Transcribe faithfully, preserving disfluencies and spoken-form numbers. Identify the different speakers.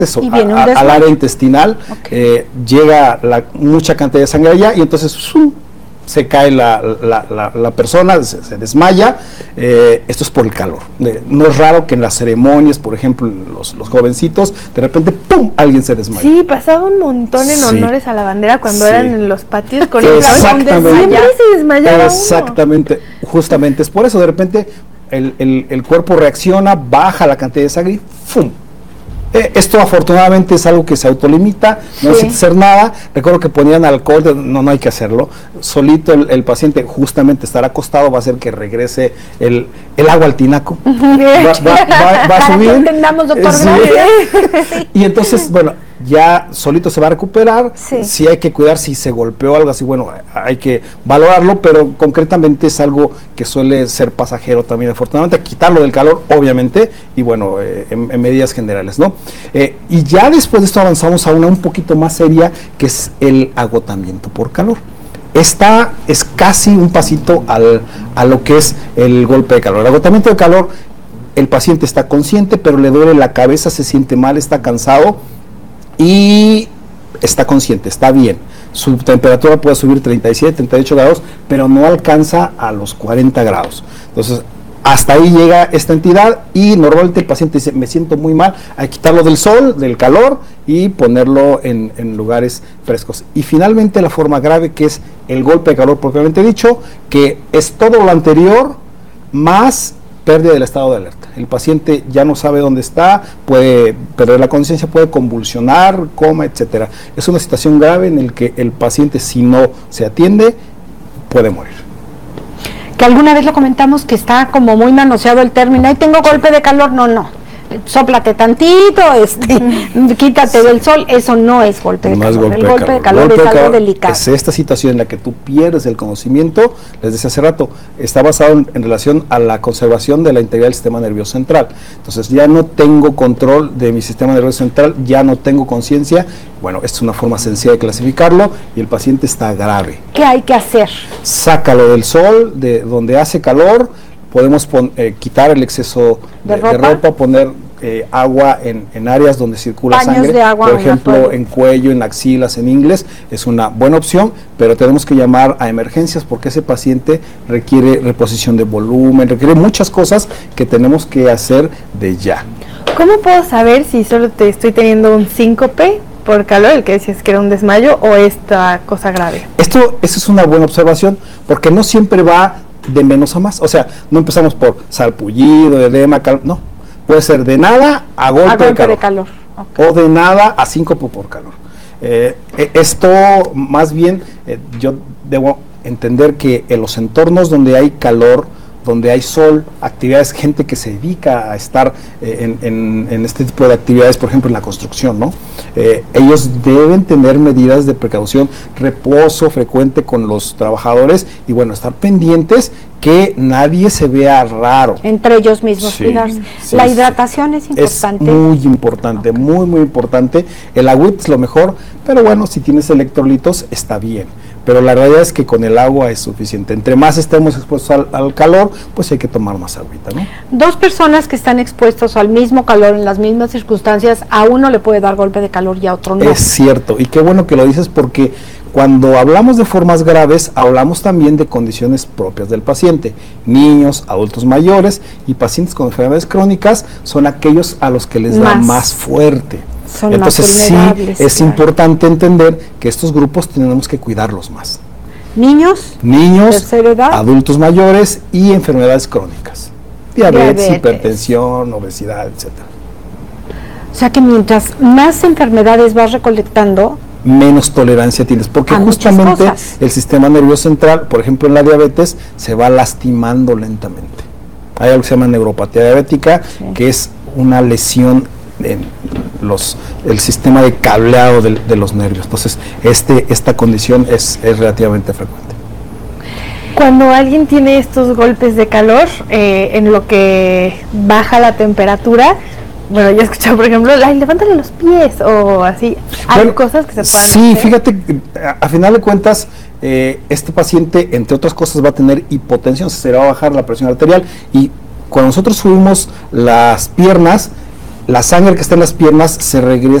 Speaker 1: eso, a, a, al área intestinal, okay. eh, llega la, mucha cantidad de sangre allá y entonces ¡zum!, se cae la, la, la, la persona, se, se desmaya. Eh, esto es por el calor. Eh, no es raro que en las ceremonias, por ejemplo, los, los jovencitos, de repente, ¡pum!, alguien se desmaya.
Speaker 2: Sí, pasaba un montón en sí. honores a la bandera cuando sí. eran en los patios con el
Speaker 1: Exactamente.
Speaker 2: Siempre se desmayaba
Speaker 1: Exactamente, uno. Justamente es por eso, de repente el, el, el cuerpo reacciona, baja la cantidad de sangre y ¡fum! Eh, esto afortunadamente es algo que se autolimita, no sí. necesita hacer nada. Recuerdo que ponían alcohol, no, no hay que hacerlo. Solito el, el paciente, justamente estar acostado, va a hacer que regrese el, el agua al tinaco. Uh -huh. va, va, va, va a subir.
Speaker 2: Para que entendamos, doctor,
Speaker 1: sí.
Speaker 2: gracias.
Speaker 1: Y entonces, bueno, ya solito se va a recuperar.
Speaker 2: Sí.
Speaker 1: Si hay que cuidar, si se golpeó algo así, bueno, hay que valorarlo, pero concretamente es algo que suele ser pasajero también, afortunadamente, quitarlo del calor, obviamente, y bueno, eh, en, en medidas generales, ¿no? Eh, y ya después de esto avanzamos a una un poquito más seria, que es el agotamiento por calor. Esta es casi un pasito al, a lo que es el golpe de calor. El agotamiento de calor, el paciente está consciente, pero le duele la cabeza, se siente mal, está cansado y está consciente, está bien. Su temperatura puede subir treinta y siete, treinta y ocho grados, pero no alcanza a los cuarenta grados. Entonces, hasta ahí llega esta entidad y normalmente el paciente dice, me siento muy mal, hay que quitarlo del sol, del calor y ponerlo en, en lugares frescos. Y finalmente la forma grave, que es el golpe de calor propiamente dicho, que es todo lo anterior más pérdida del estado de alerta. El paciente ya no sabe dónde está, puede perder la conciencia, puede convulsionar, coma, etcétera. Es una situación grave en la que el paciente, si no se atiende, puede morir.
Speaker 3: Que alguna vez lo comentamos, que está como muy manoseado el término, ahí tengo golpe de calor, no, no, sóplate tantito, este, quítate sí. del sol, eso no es golpe de
Speaker 1: no
Speaker 3: calor,
Speaker 1: es golpe
Speaker 3: el golpe de
Speaker 1: de
Speaker 3: calor,
Speaker 1: golpe
Speaker 3: es
Speaker 1: de
Speaker 3: algo
Speaker 1: calor
Speaker 3: delicado.
Speaker 1: Es esta situación en la que tú pierdes el conocimiento, les decía hace rato, está basado en, en relación a la conservación de la integridad del sistema nervioso central. Entonces ya no tengo control de mi sistema nervioso central, ya no tengo conciencia. Bueno, esta es una forma sencilla de clasificarlo y el paciente está grave.
Speaker 3: ¿Qué hay que hacer?
Speaker 1: Sácalo del sol, de donde hace calor, podemos pon, eh, quitar el exceso de, ¿De, ropa? de ropa, poner eh, agua en, en áreas donde circula
Speaker 3: Baños
Speaker 1: sangre,
Speaker 3: de agua,
Speaker 1: por ejemplo en cuello, en axilas, en ingles, es una buena opción, pero tenemos que llamar a emergencias porque ese paciente requiere reposición de volumen, requiere muchas cosas que tenemos que hacer de ya.
Speaker 2: ¿Cómo puedo saber si solo te estoy teniendo un síncope por calor, el que decías que era un desmayo, o esta cosa grave?
Speaker 1: Esto, esa es una buena observación, porque no siempre va de menos a más, o sea, no empezamos por salpullido, edema, calor, no, puede ser de nada a golpe, a golpe de calor, de calor. Okay. O de nada a síncope por calor. Eh, esto, más bien, eh, yo debo entender que en los entornos donde hay calor, donde hay sol, actividades, gente que se dedica a estar eh, en, en, en este tipo de actividades, por ejemplo en la construcción, ¿no? Eh, ellos deben tener medidas de precaución, reposo frecuente con los trabajadores y bueno, estar pendientes que nadie se vea raro.
Speaker 3: Entre ellos mismos,
Speaker 1: sí,
Speaker 3: cuidarse.
Speaker 1: Sí,
Speaker 3: la
Speaker 1: sí,
Speaker 3: hidratación es importante.
Speaker 1: Es muy importante, okay. muy muy importante. El agüita es lo mejor, pero bueno, si tienes electrolitos está bien. Pero la realidad es que con el agua es suficiente. Entre más estemos expuestos al, al calor, pues hay que tomar más agüita, ¿no?
Speaker 3: Dos personas que están expuestos al mismo calor en las mismas circunstancias, a uno le puede dar golpe de calor y a otro no.
Speaker 1: Es cierto, y qué bueno que lo dices porque cuando hablamos de formas graves, hablamos también de condiciones propias del paciente. Niños, adultos mayores y pacientes con enfermedades crónicas son aquellos a los que les da más, más fuerte.
Speaker 3: Son
Speaker 1: Entonces sí es
Speaker 3: claro.
Speaker 1: importante entender que estos grupos tenemos que cuidarlos más.
Speaker 3: Niños,
Speaker 1: niños, adultos mayores y enfermedades crónicas. Diabetes, Diabetes, hipertensión, obesidad, etcétera.
Speaker 3: O sea que mientras más enfermedades vas recolectando,
Speaker 1: menos tolerancia tienes, porque justamente el sistema nervioso central, por ejemplo en la diabetes, se va lastimando lentamente. Hay algo que se llama neuropatía diabética, sí. que es una lesión en los, el sistema de cableado de, de los nervios. Entonces, este, esta condición es, es relativamente frecuente.
Speaker 2: Cuando alguien tiene estos golpes de calor, eh, en lo que baja la temperatura, bueno, yo he escuchado, por ejemplo, ay, levántale los pies o así, hay bueno, cosas que se pueden
Speaker 1: sí,
Speaker 2: hacer.
Speaker 1: Fíjate, a, a final de cuentas, eh, este paciente, entre otras cosas, va a tener hipotensión, se le va a bajar la presión arterial y cuando nosotros subimos las piernas, la sangre que está en las piernas se regresa